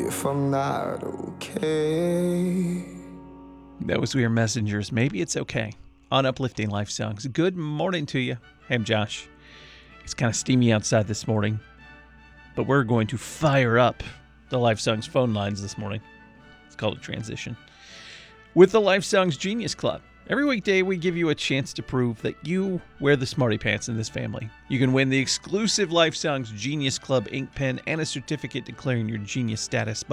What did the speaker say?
if I'm not okay. That was We Are Messengers. Maybe It's Okay on Uplifting Life Songs. Good morning to you. Hey, I'm Josh. It's kind of steamy outside this morning, but we're going to fire up the Life Songs phone lines this morning. It's called a transition. With the Life Songs Genius Club. Every weekday, we give you a chance to prove that you wear the smarty pants in this family. You can win the exclusive Life Songs Genius Club ink pen and a certificate declaring your genius status